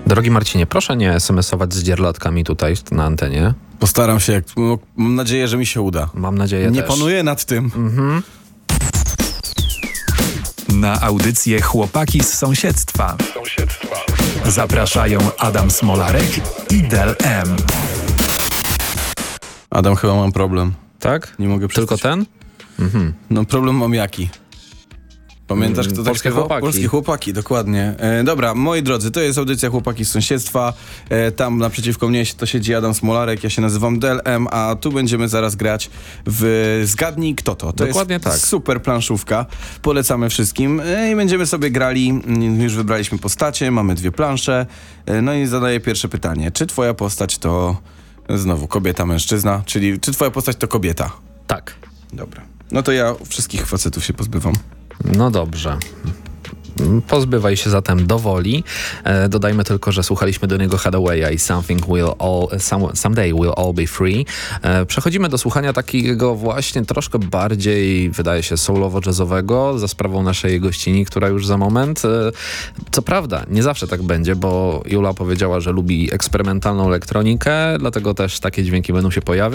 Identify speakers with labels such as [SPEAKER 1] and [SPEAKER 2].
[SPEAKER 1] Drogi Marcinie, proszę nie SMS-ować z dzierlatkami tutaj na antenie.
[SPEAKER 2] Postaram się, mam nadzieję, że mi się uda.
[SPEAKER 1] Mam nadzieję
[SPEAKER 2] Nie
[SPEAKER 1] też.
[SPEAKER 2] panuję nad tym.
[SPEAKER 3] Na audycję Chłopaki z sąsiedztwa zapraszają Adam Smolarek i Del M.
[SPEAKER 2] Adam, chyba mam problem.
[SPEAKER 1] Tak?
[SPEAKER 2] Nie mogę
[SPEAKER 1] Tylko
[SPEAKER 2] przestać.
[SPEAKER 1] ten?
[SPEAKER 2] No problem mam jaki? Pamiętasz, kto tak
[SPEAKER 1] Polskie
[SPEAKER 2] śpiewał?
[SPEAKER 1] chłopaki.
[SPEAKER 2] Polskie chłopaki, dokładnie. Dobra, moi drodzy, to jest audycja Chłopaki z sąsiedztwa. Tam naprzeciwko mnie to siedzi Adam Smolarek, ja się nazywam Del M, a tu będziemy zaraz grać w Zgadnij Kto To. To
[SPEAKER 1] Dokładnie
[SPEAKER 2] jest
[SPEAKER 1] tak.
[SPEAKER 2] super planszówka. Polecamy wszystkim. I będziemy sobie grali, już wybraliśmy postacie, mamy 2 plansze. No i zadaję pierwsze pytanie. Czy twoja postać to znowu kobieta, mężczyzna? Czyli czy twoja postać to kobieta?
[SPEAKER 1] Tak.
[SPEAKER 2] Dobra. No to ja wszystkich facetów się pozbywam.
[SPEAKER 1] No dobrze. Pozbywaj się zatem do woli. Dodajmy tylko, że słuchaliśmy do niego Hathawaya i Someday We'll All Be Free. Przechodzimy do słuchania takiego właśnie troszkę bardziej, wydaje się, soulowo-jazzowego za sprawą naszej gościni, która już za moment. Co prawda, nie zawsze tak będzie, bo Jula powiedziała, że lubi eksperymentalną elektronikę, dlatego też takie dźwięki będą się pojawiać.